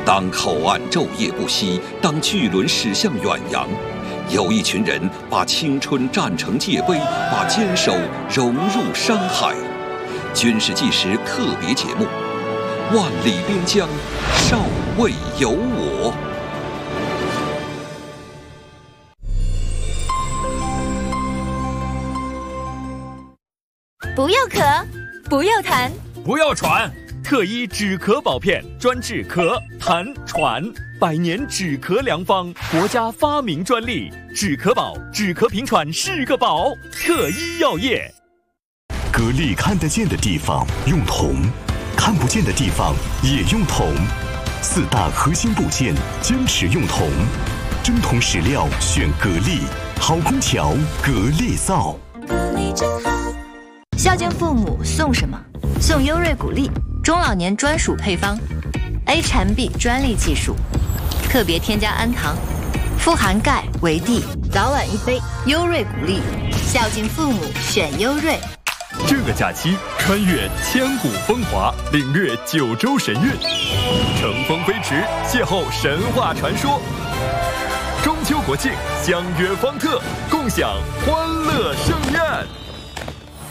当口岸昼夜不息，当巨轮驶向远洋，有一群人把青春战成界碑，把坚守融入山海。军事纪实特别节目《万里边疆，少未有我》。 不要咳，不要痰， 不要喘。特医止咳宝片，专治咳、痰、喘，100年止咳良方，国家发明专利。止咳宝，止咳平喘是个宝。特医药业。 格力看得见的地方用铜，看不见的地方也用铜。4大核心部件坚持用铜，真铜实料选格力，好空调格力造。 格力真好。孝敬父母送什么？送优瑞谷粒，中老年专属配方 ，A 产 B 专利技术，特别添加氨糖，富含钙、维 D， 早晚一杯，优瑞谷粒，孝敬父母选优瑞。 这个假期穿越千古风华，领略9州神韵，乘风飞驰，邂逅神话传说。中秋国庆相约方特，共享欢乐盛宴。